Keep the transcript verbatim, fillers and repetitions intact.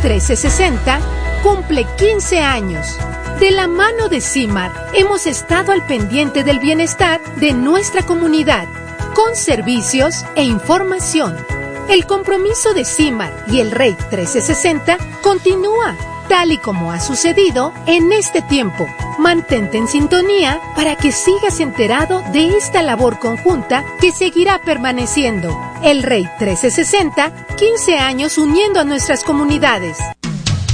trece sesenta cumple quince años. De la mano de CIMAR, hemos estado al pendiente del bienestar de nuestra comunidad, con servicios e información. El compromiso de CIMAR y el R E I trece sesenta continúa, tal y como ha sucedido en este tiempo. Mantente en sintonía para que sigas enterado de esta labor conjunta que seguirá permaneciendo. El R E I trece sesenta, quince años uniendo a nuestras comunidades.